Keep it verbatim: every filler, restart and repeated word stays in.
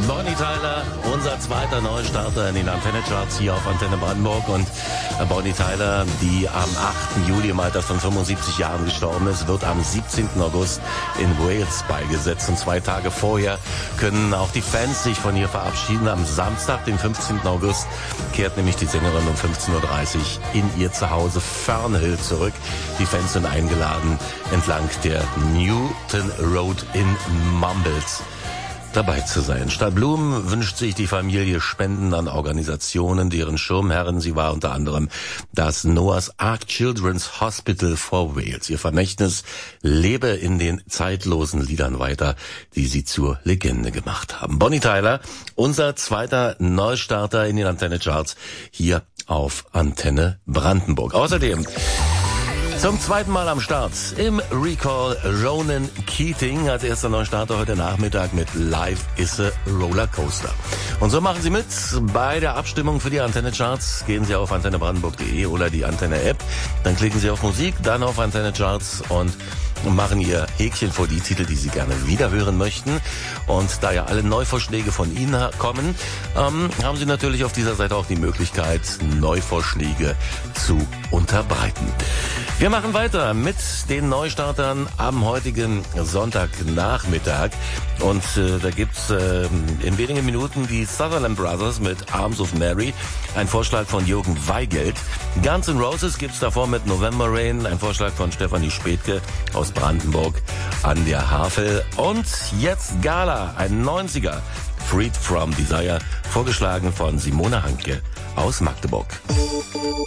Bonnie Tyler, unser zweiter Neustarter in den Antenne-Charts hier auf Antenne Brandenburg. Und Bonnie Tyler, die am achten Juli im Alter von fünfundsiebzig Jahren gestorben ist, wird am siebzehnten August in Wales beigesetzt. Und zwei Tage vorher können auch die Fans sich von ihr verabschieden. Am Samstag, den fünfzehnten August, kehrt nämlich die Sängerin um fünfzehn Uhr dreißig in ihr Zuhause Fernhill zurück. Die Fans sind eingeladen, entlang der Newton Road in Mumbles dabei zu sein. Statt Blumen wünscht sich die Familie Spenden an Organisationen, deren Schirmherren sie war, unter anderem das Noah's Ark Children's Hospital for Wales. Ihr Vermächtnis lebe in den zeitlosen Liedern weiter, die sie zur Legende gemacht haben. Bonnie Tyler, unser zweiter Neustarter in den Antenne-Charts hier auf Antenne Brandenburg. Außerdem zum zweiten Mal am Start im Recall Ronan Keating als erster Neustarter heute Nachmittag mit Life is a Rollercoaster. Und so machen Sie mit bei der Abstimmung für die Antenne-Charts. Gehen Sie auf antenne brandenburg punkt de oder die Antenne-App. Dann klicken Sie auf Musik, dann auf Antenne-Charts und machen Ihr Häkchen vor die Titel, die Sie gerne wiederhören möchten. Und da ja alle Neuvorschläge von Ihnen kommen, ähm, haben Sie natürlich auf dieser Seite auch die Möglichkeit, Neuvorschläge zu unterbreiten. Wir machen weiter mit den Neustartern am heutigen Sonntagnachmittag. Und äh, da gibt's äh, in wenigen Minuten die Sutherland Brothers mit Arms of Mary, ein Vorschlag von Jürgen Weigelt. Guns N' Roses gibt's davor mit November Rain, ein Vorschlag von Stefanie Spätke aus Brandenburg an der Havel. Und jetzt Gala, ein neunziger, Freed from Desire, vorgeschlagen von Simone Hanke aus Magdeburg.